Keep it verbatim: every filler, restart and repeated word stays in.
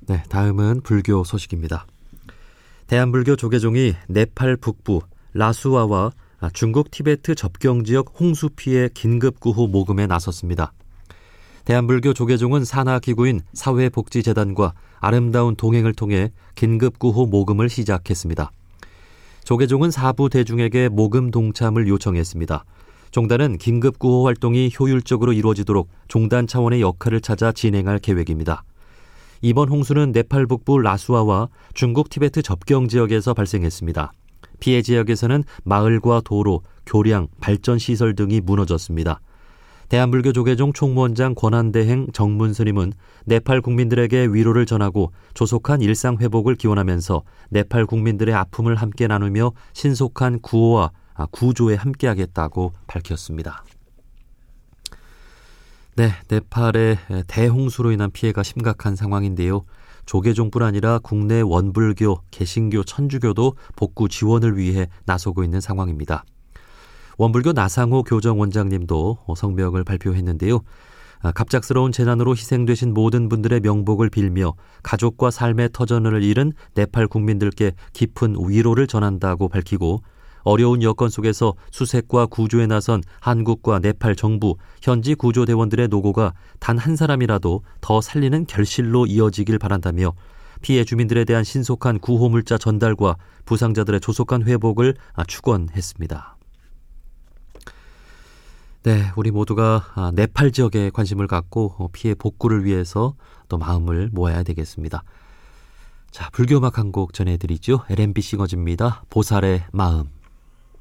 네, 다음은 불교 소식입니다. 대한불교 조계종이 네팔 북부 라수아와 중국 티베트 접경지역 홍수 피해 긴급구호 모금에 나섰습니다. 대한불교 조계종은 산하기구인 사회복지재단과 아름다운 동행을 통해 긴급구호 모금을 시작했습니다. 조계종은 사부 대중에게 모금 동참을 요청했습니다. 종단은 긴급구호 활동이 효율적으로 이루어지도록 종단 차원의 역할을 찾아 진행할 계획입니다. 이번 홍수는 네팔 북부 라수아와 중국 티베트 접경 지역에서 발생했습니다. 피해 지역에서는 마을과 도로, 교량, 발전시설 등이 무너졌습니다. 대한불교 조계종 총무원장 권한대행 정문스님은 네팔 국민들에게 위로를 전하고 조속한 일상 회복을 기원하면서 네팔 국민들의 아픔을 함께 나누며 신속한 구호와 구조에 함께하겠다고 밝혔습니다. 네, 네팔의 대홍수로 인한 피해가 심각한 상황인데요. 조계종뿐 아니라 국내 원불교, 개신교, 천주교도 복구 지원을 위해 나서고 있는 상황입니다. 원불교 나상호 교정원장님도 성명을 발표했는데요. 갑작스러운 재난으로 희생되신 모든 분들의 명복을 빌며 가족과 삶의 터전을 잃은 네팔 국민들께 깊은 위로를 전한다고 밝히고 어려운 여건 속에서 수색과 구조에 나선 한국과 네팔 정부, 현지 구조대원들의 노고가 단 한 사람이라도 더 살리는 결실로 이어지길 바란다며 피해 주민들에 대한 신속한 구호 물자 전달과 부상자들의 조속한 회복을 축원했습니다. 네, 우리 모두가 네팔 지역에 관심을 갖고 피해 복구를 위해서 또 마음을 모아야 되겠습니다. 자, 불교 음악 한 곡 전해드리죠. 엘엠비 싱어즈입니다. 보살의 마음.